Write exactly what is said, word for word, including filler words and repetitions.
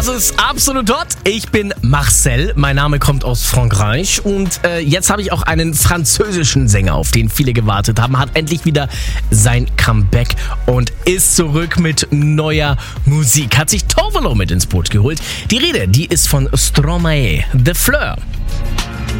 Das ist absolut hot. Ich bin Marcel, mein Name kommt aus Frankreich und äh, jetzt habe ich auch einen französischen Sänger, auf den viele gewartet haben, hat endlich wieder sein Comeback und ist zurück mit neuer Musik. Hat sich Tovolo mit ins Boot geholt. Die Rede, die ist von Stromae, The Fleur.